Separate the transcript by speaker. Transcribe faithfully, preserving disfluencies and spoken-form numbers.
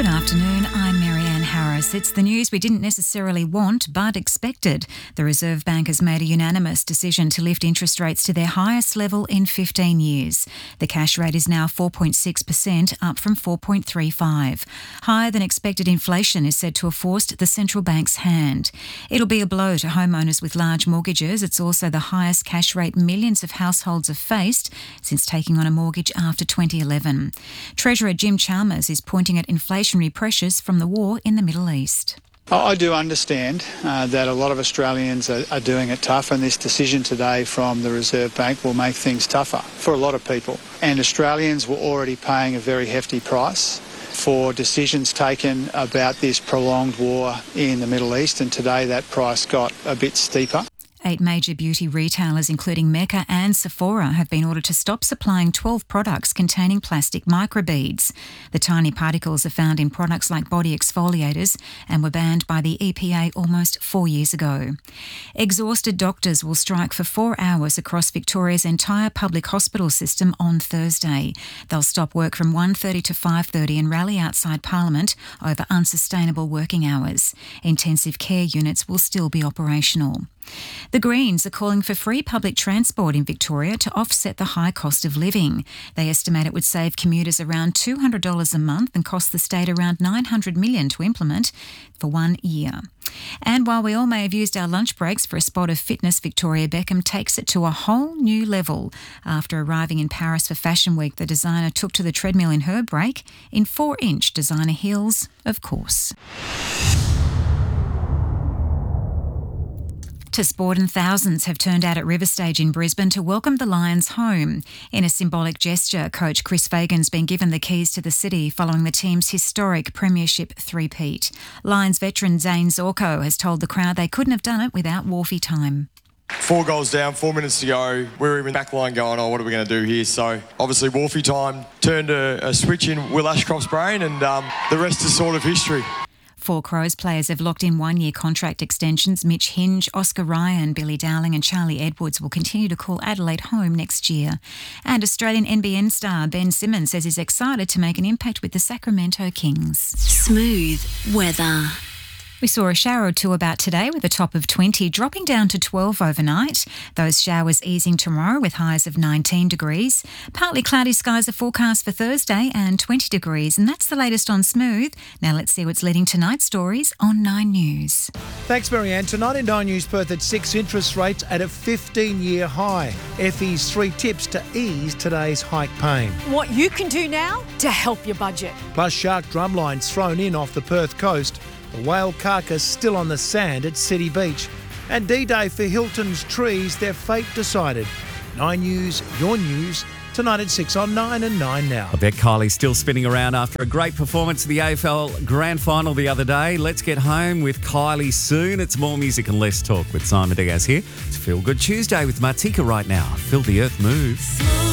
Speaker 1: Good afternoon, I'm Marianne Harris. It's the news we didn't necessarily want but expected. The Reserve Bank has made a unanimous decision to lift interest rates to their highest level in fifteen years. The cash rate is now four point six percent, up from four point three five. Higher than expected inflation is said to have forced the central bank's hand. It'll be a blow to homeowners with large mortgages. It's also the highest cash rate millions of households have faced since taking on a mortgage after twenty eleven. Treasurer Jim Chalmers is pointing at inflationary pressures from the war in the Middle East.
Speaker 2: I do understand uh, that a lot of Australians are, are doing it tough, and this decision today from the Reserve Bank will make things tougher for a lot of people. And Australians were already paying a very hefty price for decisions taken about this prolonged war in the Middle East, and today that price got a bit steeper.
Speaker 1: Eight major beauty retailers, including Mecca and Sephora, have been ordered to stop supplying twelve products containing plastic microbeads. The tiny particles are found in products like body exfoliators and were banned by the E P A almost four years ago. Exhausted doctors will strike for four hours across Victoria's entire public hospital system on Thursday. They'll stop work from one thirty to five thirty and rally outside Parliament over unsustainable working hours. Intensive care units will still be operational. The Greens are calling for free public transport in Victoria to offset the high cost of living. They estimate it would save commuters around two hundred dollars a month and cost the state around nine hundred million dollars to implement for one year. And while we all may have used our lunch breaks for a spot of fitness, Victoria Beckham takes it to a whole new level. After arriving in Paris for Fashion Week, the designer took to the treadmill in her break in four-inch designer heels, of course. To sport, and thousands have turned out at River Stage in Brisbane to welcome the Lions home. In a symbolic gesture, coach Chris Fagan's been given the keys to the city following the team's historic premiership three-peat. Lions veteran Zane Zorko has told the crowd they couldn't have done it without Wharfie time.
Speaker 3: Four goals down, four minutes to go. We were even back line going, oh, what are we going to do here? So obviously Wharfie time turned a, a switch in Will Ashcroft's brain, and um, the rest is sort of history.
Speaker 1: Four Crows players have locked in one-year contract extensions. Mitch Hinge, Oscar Ryan, Billy Dowling and Charlie Edwards will continue to call Adelaide home next year. And Australian N B N star Ben Simmons says he's excited to make an impact with the Sacramento Kings.
Speaker 4: Smooth weather.
Speaker 1: We saw a shower or two about today with a top of twenty, dropping down to twelve overnight. Those showers easing tomorrow with highs of nineteen degrees. Partly cloudy skies are forecast for Thursday and twenty degrees. And that's the latest on Smooth. Now let's see what's leading tonight's stories on Nine News.
Speaker 5: Thanks, Marianne. Tonight in Nine News, Perth at six, interest rates at a fifteen-year high. F E's three tips to ease today's hike pain.
Speaker 6: What you can do now to help your budget.
Speaker 5: Plus shark drumlines thrown in off the Perth coast. A whale carcass still on the sand at City Beach. And D-Day for Hilton's trees, their fate decided. Nine News, your news, tonight at six on Nine and Nine Now.
Speaker 7: I bet Kylie's still spinning around after a great performance at the A F L Grand Final the other day. Let's get home with Kylie soon. It's more music and less talk with Simon Diaz here. It's Feel Good Tuesday with Martika right now. Feel the earth move.